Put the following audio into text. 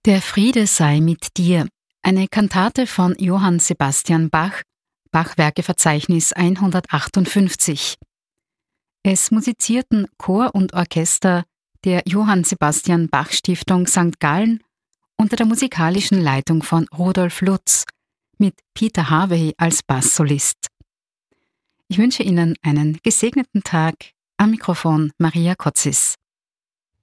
Der Friede sei mit dir. Eine Kantate von Johann Sebastian Bach, Bachwerkeverzeichnis 158. Es musizierten Chor und Orchester der Johann Sebastian Bach Stiftung St. Gallen unter der musikalischen Leitung von Rudolf Lutz mit Peter Harvey als Basssolist. Ich wünsche Ihnen einen gesegneten Tag. Am Mikrofon Maria Kotzis.